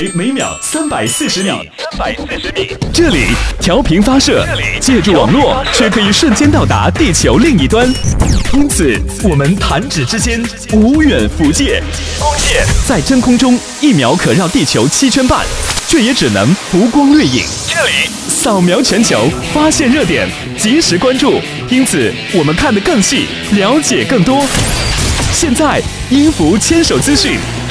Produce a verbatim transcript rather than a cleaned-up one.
每秒三百四十米， 三百四十米。 这里调频发射，借助网络却可以瞬间到达地球另一端，因此我们弹指之间，无远弗届。 光线在真空中一秒可绕地球七圈半，却也只能浮光掠影。 这里扫描全球，发现热点，及时关注，因此我们看得更细，了解更多。现在，音符牵手资讯。